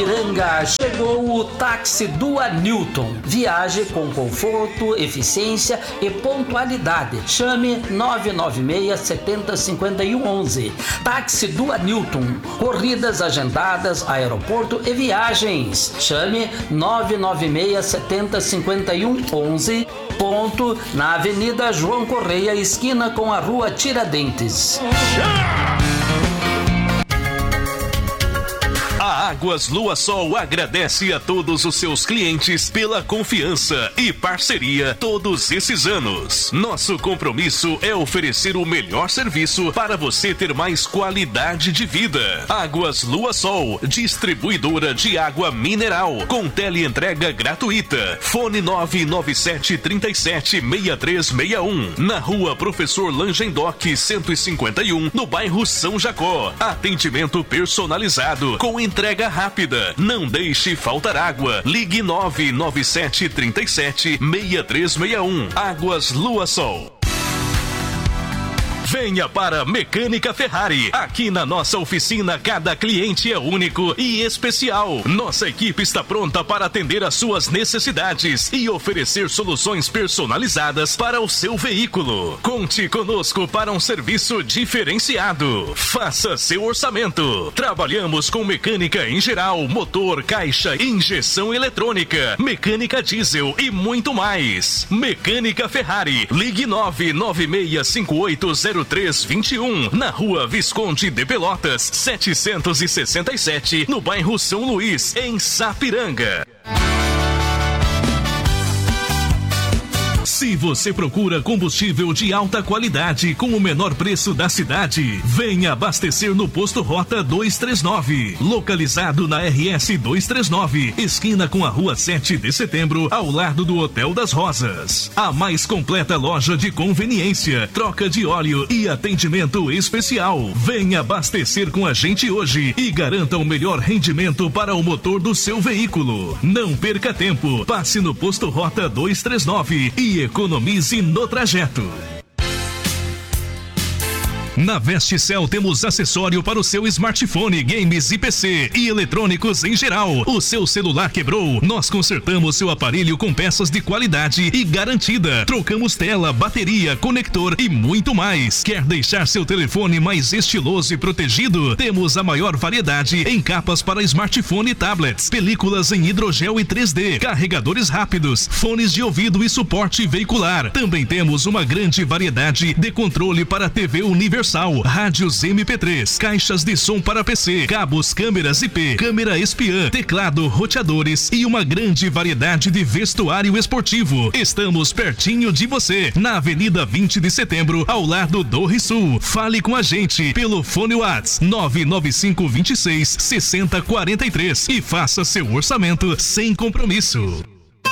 Piranga, chegou o táxi Dua Newton. Viaje com conforto, eficiência e pontualidade. Chame 996 70 51 11. Táxi Dua Newton. Corridas agendadas, aeroporto e viagens. Chame 996 70 51 11. Ponto na Avenida João Correia, esquina com a Rua Tiradentes. A Águas Lua Sol agradece a todos os seus clientes pela confiança e parceria todos esses anos. Nosso compromisso é oferecer o melhor serviço para você ter mais qualidade de vida. Águas Lua Sol, distribuidora de água mineral, com teleentrega gratuita. Fone 997 37 6361, na Rua Professor Langendoc 151, no bairro São Jacó. Atendimento personalizado, com entrega rápida. Não deixe faltar água. Ligue 997 37 6361. Águas Lua Sol. Venha para Mecânica Ferrari. Aqui na nossa oficina, cada cliente é único e especial. Nossa equipe está pronta para atender às suas necessidades e oferecer soluções personalizadas para o seu veículo. Conte conosco para um serviço diferenciado. Faça seu orçamento. Trabalhamos com mecânica em geral, motor, caixa, injeção eletrônica, mecânica diesel e muito mais. Mecânica Ferrari. Ligue 996580321, na Rua Visconde de Pelotas 767, no bairro São Luís, em Sapiranga. Se você procura combustível de alta qualidade com o menor preço da cidade, venha abastecer no Posto Rota 239, localizado na RS 239, esquina com a Rua 7 de Setembro, ao lado do Hotel das Rosas. A mais completa loja de conveniência, troca de óleo e atendimento especial. Venha abastecer com a gente hoje e garanta o melhor rendimento para o motor do seu veículo. Não perca tempo, passe no Posto Rota 239 e economize no trajeto. Na Vesticel temos acessório para o seu smartphone, games e PC e eletrônicos em geral. O seu celular quebrou? Nós consertamos seu aparelho com peças de qualidade e garantida. Trocamos tela, bateria, conector e muito mais. Quer deixar seu telefone mais estiloso e protegido? Temos a maior variedade em capas para smartphone e tablets, películas em hidrogel e 3D, carregadores rápidos, fones de ouvido e suporte veicular. Também temos uma grande variedade de controle para TV universal, rádios MP3, caixas de som para PC, cabos, câmeras IP, câmera espiã, teclado, roteadores e uma grande variedade de vestuário esportivo. Estamos pertinho de você, na Avenida 20 de Setembro, ao lado do Risul. Fale com a gente pelo fone WhatsApp 995 26 60 43 e faça seu orçamento sem compromisso.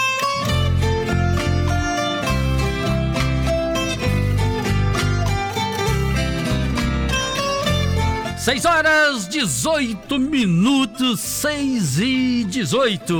6h18, 6h18.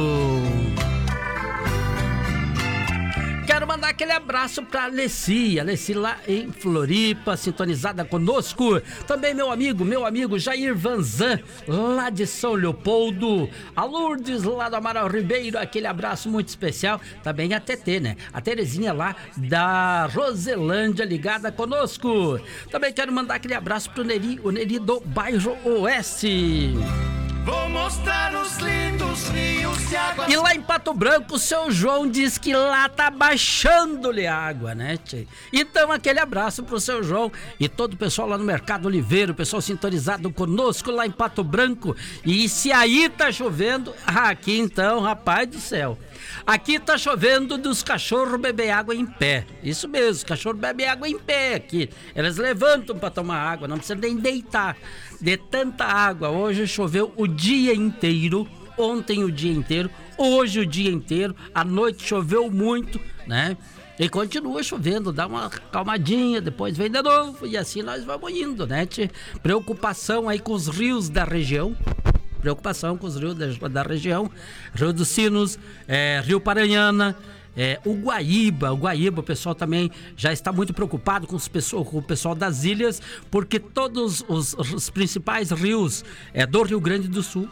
Quero mandar aquele abraço pra Alessi lá em Floripa, sintonizada conosco. Também meu amigo Jair Vanzan, lá de São Leopoldo. A Lourdes, lá do Amaral Ribeiro, aquele abraço muito especial. Também a Tetê, né? A Terezinha lá da Roselândia, ligada conosco. Também quero mandar aquele abraço pro o Neri do bairro Oeste. Vou mostrar os lindos rios de água. E lá em Pato Branco, o seu João diz que lá tá baixando-lhe água, né, tchê? Então, aquele abraço pro seu João e todo o pessoal lá no Mercado Oliveira, o pessoal sintonizado conosco lá em Pato Branco. E se aí tá chovendo, aqui então, rapaz do céu. Aqui tá chovendo dos cachorros beber água em pé. Isso mesmo, cachorro bebe água em pé aqui. Eles levantam pra tomar água, não precisa nem deitar. De tanta água, hoje choveu o dia inteiro, ontem o dia inteiro, hoje o dia inteiro, à noite choveu muito, né? E continua chovendo, dá uma calmadinha, depois vem de novo, e assim nós vamos indo, né? Preocupação aí com os rios da região. Preocupação com os rios da região, Rio dos Sinos, Rio Paranhana, o Guaíba, o pessoal também já está muito preocupado com o pessoal das ilhas, porque todos os principais rios do Rio Grande do Sul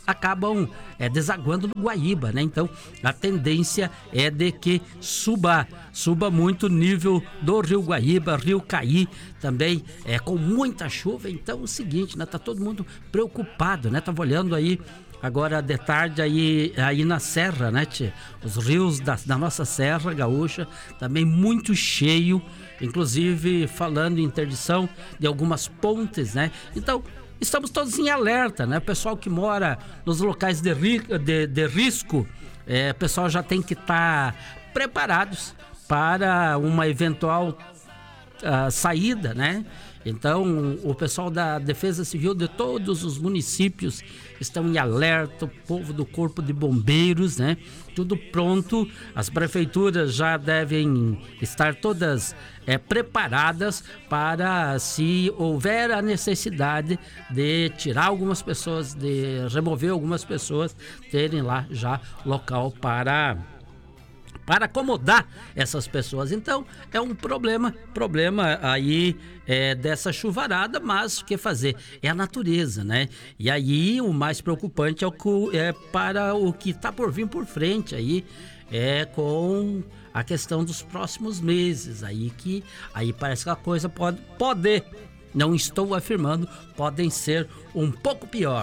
acabam desaguando no Guaíba, né? Então a tendência é de que suba muito o nível do Rio Guaíba, Rio Caí também com muita chuva. Então é o seguinte, né? Tá todo mundo preocupado, né? Tava olhando aí agora de tarde aí na serra, né, tchê? Os rios da nossa serra gaúcha também muito cheio, inclusive falando em interdição de algumas pontes, né? Então estamos todos em alerta, né? O pessoal que mora nos locais de risco, o pessoal já tem que estar preparados para uma eventual saída, né? Então, o pessoal da Defesa Civil de todos os municípios estão em alerta, o povo do Corpo de Bombeiros, né? Tudo pronto, as prefeituras já devem estar todas preparadas para, se houver a necessidade de tirar algumas pessoas, de remover algumas pessoas, terem lá já local para acomodar essas pessoas. Então é um problema aí dessa chuvarada, mas o que fazer? É a natureza, né? E aí o mais preocupante é para o que está por vir por frente aí, com a questão dos próximos meses aí, que aí parece que a coisa pode, não estou afirmando, podem ser um pouco pior.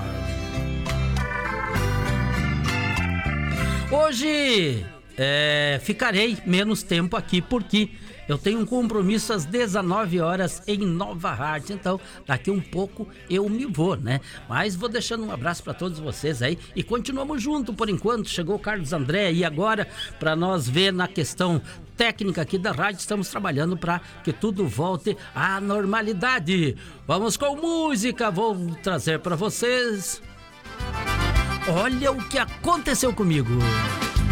Hoje ficarei menos tempo aqui porque eu tenho um compromisso às 19 horas em Nova Hartz, então daqui um pouco eu me vou, né? Mas vou deixando um abraço para todos vocês aí e continuamos junto por enquanto. Chegou o Carlos André e agora para nós ver na questão técnica aqui da rádio, estamos trabalhando para que tudo volte à normalidade. Vamos com música, vou trazer para vocês. Olha o que aconteceu comigo.